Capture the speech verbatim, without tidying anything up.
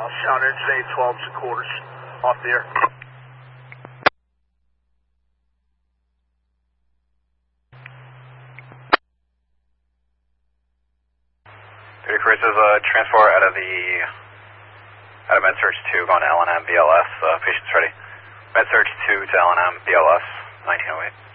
I'll sound in today, twelves and quarters. Off the air. thirty-four, this is a transport out of the, out of MedSurge two going to L N M B L S. Uh, patient's ready. MedSurge two to L N M B L S, nineteen oh eight.